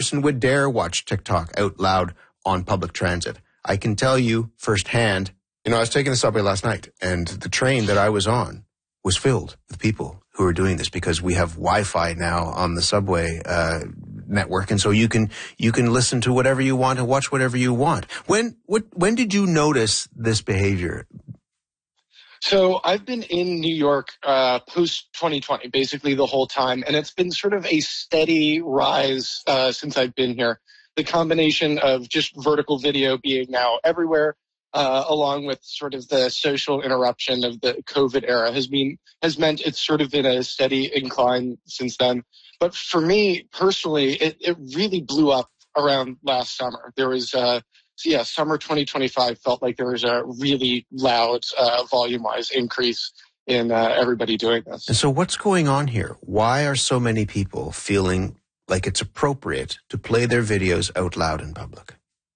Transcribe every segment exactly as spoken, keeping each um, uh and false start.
person would dare watch TikTok out loud on public transit. I can tell you firsthand, you know, I was taking the subway last night, and the train that I was on was filled with people who are doing this because we have Wi-Fi now on the subway uh, network, and so you can you can listen to whatever you want and watch whatever you want. When what when did you notice this behavior? So I've been in New York uh, post twenty twenty, basically the whole time, and it's been sort of a steady rise uh, since I've been here. The combination of just vertical video being now everywhere, uh, along with sort of the social interruption of the COVID era, has been has meant it's sort of been a steady incline since then. But for me personally, it, it really blew up around last summer. There was uh, So yeah, summer twenty twenty-five felt like there was a really loud uh, volume-wise increase in uh, everybody doing this. And so what's going on here? Why are so many people feeling like it's appropriate to play their videos out loud in public?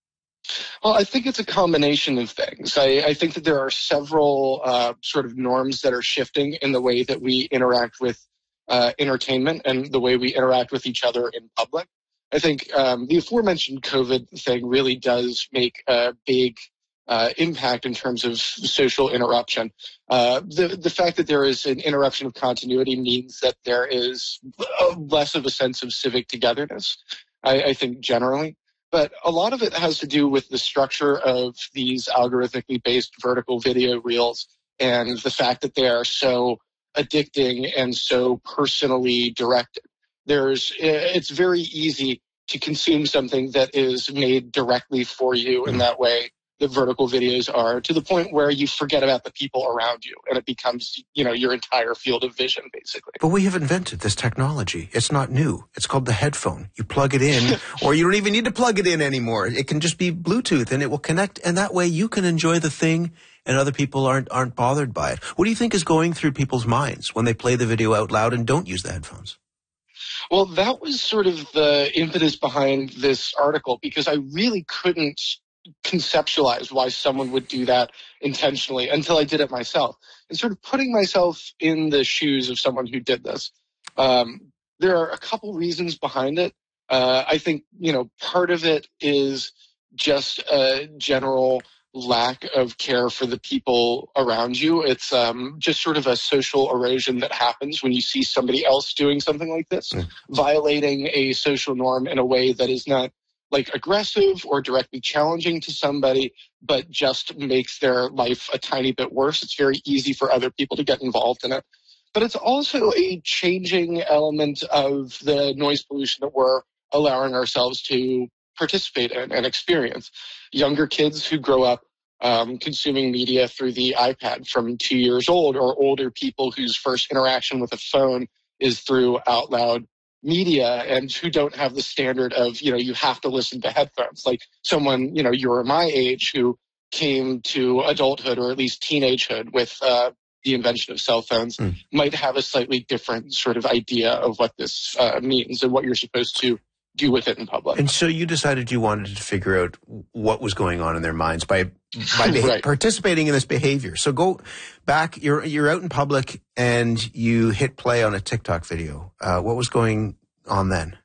Well, I think it's a combination of things. I, I think that there are several uh, sort of norms that are shifting in the way that we interact with uh, entertainment and the way we interact with each other in public. I think um, the aforementioned COVID thing really does make a big uh, impact in terms of social interruption. Uh, the the fact that there is an interruption of continuity means that there is a, less of a sense of civic togetherness, I, I think, generally. But a lot of it has to do with the structure of these algorithmically based vertical video reels and the fact that they are so addicting and so personally directed. There's, it's very easy to consume something that is made directly for you in that way that vertical videos are, to the point where you forget about the people around you and it becomes, you know, your entire field of vision, basically. But we have invented this technology. It's not new. It's called the headphone. You plug it in, or you don't even need to plug it in anymore. It can just be Bluetooth and it will connect, and that way you can enjoy the thing and other people aren't aren't bothered by it. What do you think is going through people's minds when they play the video out loud and don't use the headphones? Well, that was sort of the impetus behind this article, because I really couldn't conceptualize why someone would do that intentionally until I did it myself. And sort of putting myself in the shoes of someone who did this, um, there are a couple reasons behind it. Uh, I think, you know, part of it is just a general lack of care for the people around you. It's um, just sort of a social erosion that happens when you see somebody else doing something like this, mm. violating a social norm in a way that is not like aggressive or directly challenging to somebody, but just makes their life a tiny bit worse. It's very easy for other people to get involved in it. But it's also a changing element of the noise pollution that we're allowing ourselves to participate in and experience. Younger kids who grow up um, consuming media through the iPad from two years old, or older people whose first interaction with a phone is through out loud media, and who don't have the standard of, you know, you have to listen to headphones. Like someone, you know, you're my age who came to adulthood, or at least teenagehood, with uh, the invention of cell phones, mm. might have a slightly different sort of idea of what this uh, means and what you're supposed to do with it in public. And so you decided you wanted to figure out what was going on in their minds by by beha- right. participating in this behavior. So go back, you're you're out in public and you hit play on a TikTok video. Uh, what was going on then?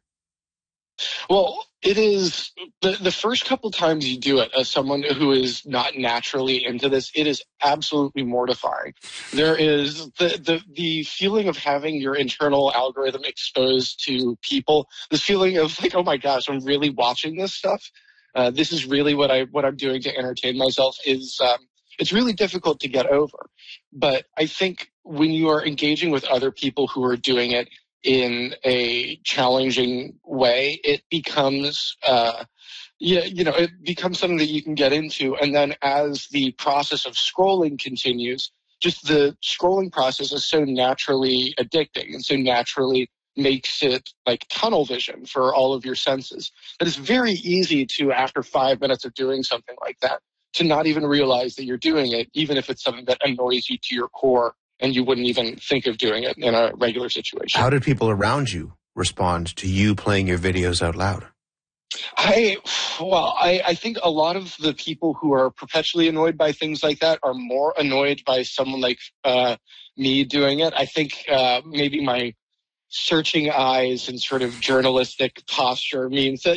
Well, it is the, the first couple times you do it as someone who is not naturally into this, it is absolutely mortifying. There is the, the, the feeling of having your internal algorithm exposed to people, this feeling of like, oh my gosh, I'm really watching this stuff. Uh, this is really what I, what I'm doing to entertain myself is, um, it's really difficult to get over. But I think when you are engaging with other people who are doing it in a challenging way, it becomes, uh, yeah, you know, it becomes something that you can get into. And then as the process of scrolling continues, just the scrolling process is so naturally addicting and so naturally makes it like tunnel vision for all of your senses that it's very easy to, after five minutes of doing something like that, to not even realize that you're doing it, even if it's something that annoys you to your core and you wouldn't even think of doing it in a regular situation. How did people around you respond to you playing your videos out loud? I, well, I, I think a lot of the people who are perpetually annoyed by things like that are more annoyed by someone like uh, me doing it. I think uh, maybe my searching eyes and sort of journalistic posture means that